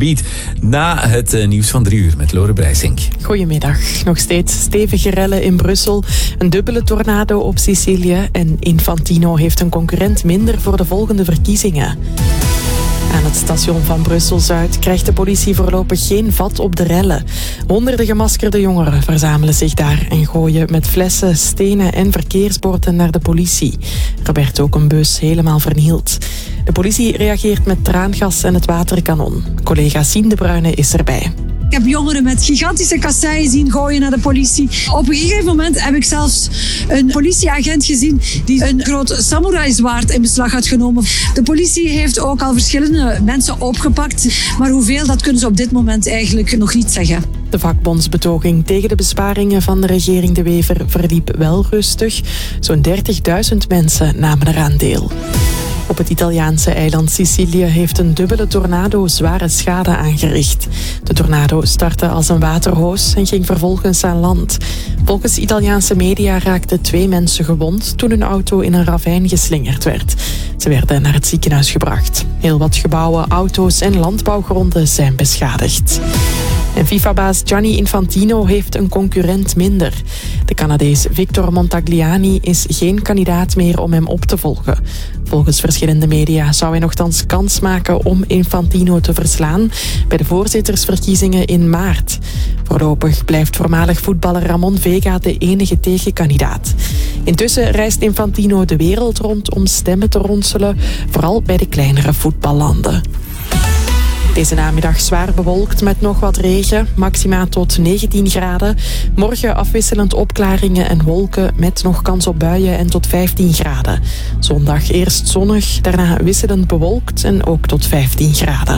Beat. Na het nieuws van 3 uur met Lore Breisink. Goedemiddag. Nog steeds stevige rellen in Brussel. Een dubbele tornado op Sicilië. En Infantino heeft een concurrent minder voor de volgende verkiezingen. Aan het station van Brussel-Zuid krijgt de politie voorlopig geen vat op de rellen. Honderden gemaskerde jongeren verzamelen zich daar en gooien met flessen, stenen en verkeersborden naar de politie. Er werd ook een bus helemaal vernield. De politie reageert met traangas en het waterkanon. Collega Sien de Bruyne is erbij. Ik heb jongeren met gigantische kasseien zien gooien naar de politie. Op een gegeven moment heb ik zelfs een politieagent gezien die een groot samurai-zwaard in beslag had genomen. De politie heeft ook al verschillende mensen opgepakt, maar hoeveel, dat kunnen ze op dit moment eigenlijk nog niet zeggen. De vakbondsbetoging tegen de besparingen van de regering De Wever verliep wel rustig. Zo'n 30.000 mensen namen eraan deel. Op het Italiaanse eiland Sicilië heeft een dubbele tornado zware schade aangericht. De tornado startte als een waterhoos en ging vervolgens aan land. Volgens Italiaanse media raakten 2 mensen gewond toen hun auto in een ravijn geslingerd werd. Ze werden naar het ziekenhuis gebracht. Heel wat gebouwen, auto's en landbouwgronden zijn beschadigd. En FIFA-baas Gianni Infantino heeft een concurrent minder. De Canadees Victor Montagliani is geen kandidaat meer om hem op te volgen. Volgens verschillende media zou hij nogthans kans maken om Infantino te verslaan bij de voorzittersverkiezingen in maart. Voorlopig blijft voormalig voetballer Ramon Vega de enige tegenkandidaat. Intussen reist Infantino de wereld rond om stemmen te ronselen, vooral bij de kleinere voetballanden. Deze namiddag zwaar bewolkt met nog wat regen, maxima tot 19 graden. Morgen afwisselend opklaringen en wolken met nog kans op buien en tot 15 graden. Zondag eerst zonnig, daarna wisselend bewolkt en ook tot 15 graden.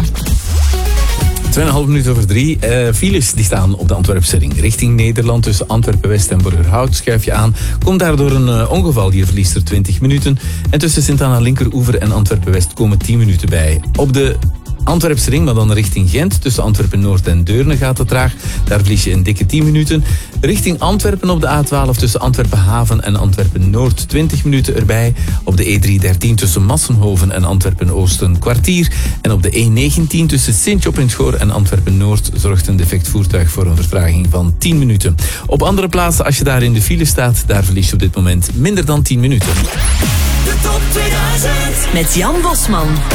2,5 minuten over 3. Files die staan op de Antwerpse ring. Richting Nederland tussen Antwerpen-West en Borgerhout schuif je aan. Komt daardoor een ongeval, je verliest er 20 minuten. En tussen Sint-Anna Linkeroever en Antwerpen-West komen 10 minuten bij. Op de Antwerpse ring, maar dan richting Gent. Tussen Antwerpen-Noord en Deurne gaat het traag. Daar verlies je een dikke 10 minuten. Richting Antwerpen op de A12 tussen Antwerpen-Haven en Antwerpen-Noord 20 minuten erbij. Op de E313 tussen Massenhoven en Antwerpen-Oost een kwartier. En op de E19 tussen Sint-Job-in-Schoor en Antwerpen-Noord zorgt een defect voertuig voor een vertraging van 10 minuten. Op andere plaatsen, als je daar in de file staat, daar verlies je op dit moment minder dan 10 minuten. De top 2000 met Jan Bosman.